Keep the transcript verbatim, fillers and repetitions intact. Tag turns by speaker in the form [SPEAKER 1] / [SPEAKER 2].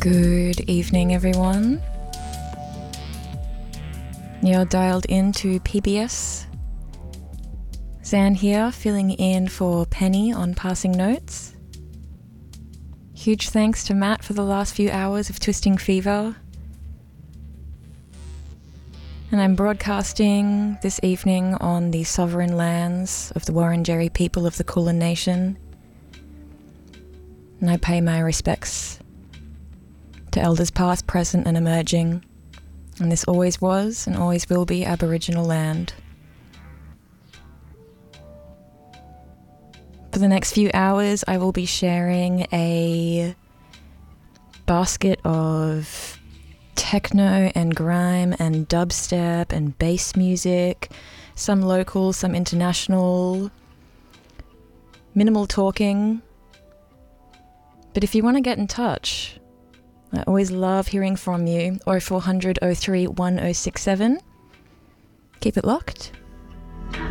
[SPEAKER 1] Good evening, everyone. You're dialed into P B S. Zan here, filling in for Penny on Passing Notes. Huge thanks to Matt for the last few hours of Twisting Fever. And I'm broadcasting this evening on the sovereign lands of the Wurundjeri people of the Kulin Nation. And I pay my respects to elders past, present and emerging. And this always was and always will be Aboriginal land. For the next few hours, I will be sharing a basket of techno and grime and dubstep and bass music, some local, some international, minimal talking. But if you want to get in touch, I always love hearing from you. oh four hundred oh three one oh six seven. Keep it locked.